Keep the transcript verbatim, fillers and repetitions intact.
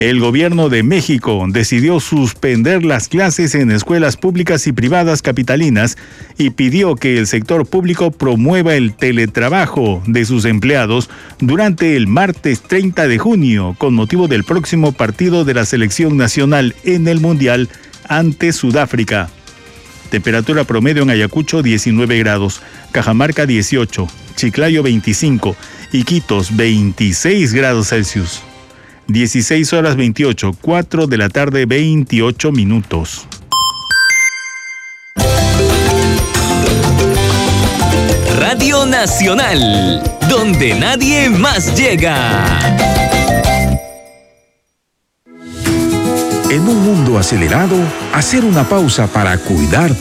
El gobierno de México decidió suspender las clases en escuelas públicas y privadas capitalinas y pidió que el sector público promueva el teletrabajo de sus empleados durante el martes treinta de junio con motivo del próximo partido de la selección nacional en el Mundial ante Sudáfrica. Temperatura promedio en Ayacucho diecinueve grados, Cajamarca dieciocho, Chiclayo veinticinco, Iquitos veintiséis grados Celsius. dieciséis horas veintiocho, cuatro de la tarde, veintiocho minutos. Radio Nacional, donde nadie más llega. En un mundo acelerado, hacer una pausa para cuidar